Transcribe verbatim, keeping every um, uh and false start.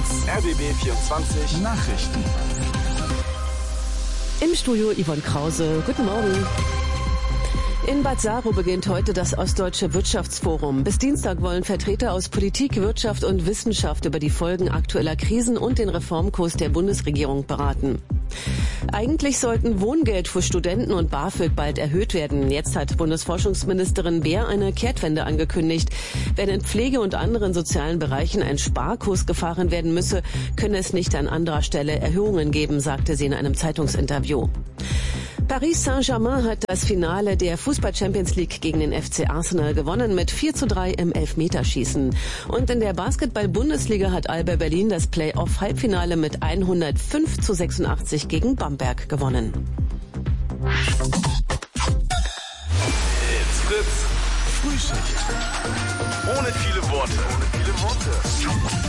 Fritz. R B B vierundzwanzig Nachrichten. Im Studio Yvonne Krause. Guten Morgen. In Bad Saro beginnt heute das Ostdeutsche Wirtschaftsforum. Bis Dienstag wollen Vertreter aus Politik, Wirtschaft und Wissenschaft über die Folgen aktueller Krisen und den Reformkurs der Bundesregierung beraten. Eigentlich sollten Wohngeld für Studenten und BAföG bald erhöht werden. Jetzt hat Bundesforschungsministerin Beer eine Kehrtwende angekündigt. Wenn in Pflege und anderen sozialen Bereichen ein Sparkurs gefahren werden müsse, könne es nicht an anderer Stelle Erhöhungen geben, sagte sie in einem Zeitungsinterview. Paris Saint-Germain hat das Finale der Fußball-Champions League gegen den F C Arsenal gewonnen mit vier zu drei im Elfmeterschießen. Und in der Basketball-Bundesliga hat Alba Berlin das Play-Off-Halbfinale mit hundertfünf zu sechsundachtzig gegen Bamberg gewonnen. It's Fritz. Frühschicht. Ohne viele Worte. Ohne viele Worte.